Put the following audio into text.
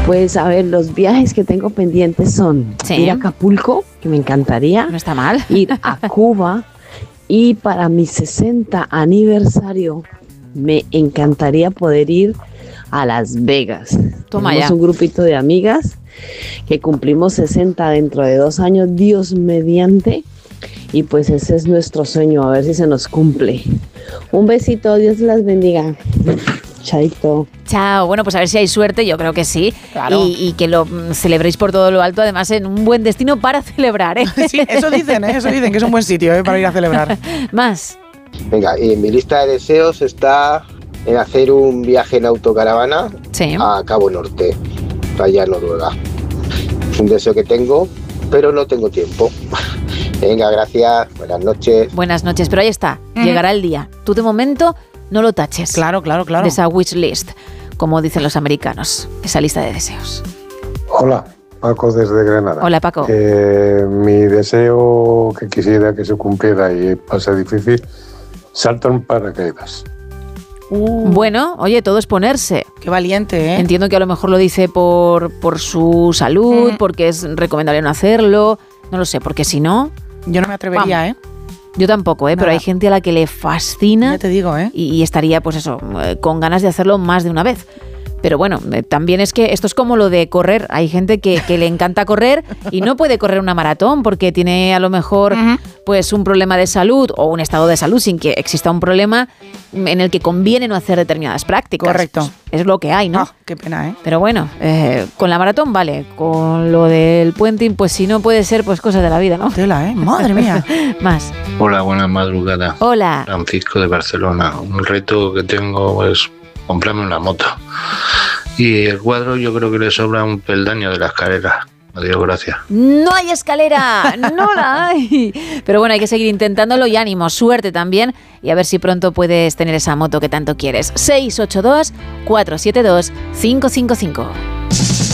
Pues a ver, los viajes que tengo pendientes son ir a Acapulco, que me encantaría. No está mal. Ir a Cuba y para mi 60 aniversario me encantaría poder ir a Las Vegas. Toma Tenemos ya. un grupito de amigas que cumplimos 60 dentro de 2 años, Dios mediante. Y pues ese es nuestro sueño, a ver si se nos cumple. Un besito, Dios las bendiga. Chaito. Chao. Bueno, pues a ver si hay suerte, yo creo que sí. Claro. Y que lo celebréis por todo lo alto, además en un buen destino para celebrar, ¿eh? Sí, eso dicen, que es un buen sitio para ir a celebrar. Más. Venga, y en mi lista de deseos está en hacer un viaje en autocaravana a Cabo Norte, allá en Noruega. Es un deseo que tengo, pero no tengo tiempo. Venga, gracias, buenas noches. Buenas noches, pero ahí está, llegará el día. Tú de momento no lo taches. Claro. De esa wish list, como dicen los americanos, esa lista de deseos. Hola, Paco desde Granada. Hola, Paco. Mi deseo que quisiera que se cumpliera y pasa difícil, salto en paracaídas. Bueno, oye, todo es ponerse. Qué valiente, ¿eh? Entiendo que a lo mejor lo dice por su salud, porque es recomendable no hacerlo, no lo sé, porque si no... Yo no me atrevería, ¿eh? Yo tampoco, pero hay gente a la que le fascina. Ya te digo, y estaría, pues eso, con ganas de hacerlo más de una vez. Pero bueno, también es que esto es como lo de correr. Hay gente que le encanta correr y no puede correr una maratón porque tiene a lo mejor pues un problema de salud o un estado de salud sin que exista un problema en el que conviene no hacer determinadas prácticas. Correcto. Pues es lo que hay, ¿no? Qué pena, ¿eh? Pero bueno, con la maratón vale. Con lo del puenting, pues si no puede ser, pues cosas de la vida, ¿no? Tela, ¿eh? Madre mía. Más. Hola, buenas madrugadas. Hola. Francisco de Barcelona. Un reto que tengo es comprarme una moto. Y el cuadro yo creo que le sobra un peldaño de la escalera. Adiós, gracias. No hay escalera, no la hay. Pero bueno, hay que seguir intentándolo y ánimo, suerte también. Y a ver si pronto puedes tener esa moto que tanto quieres. 682-472-555.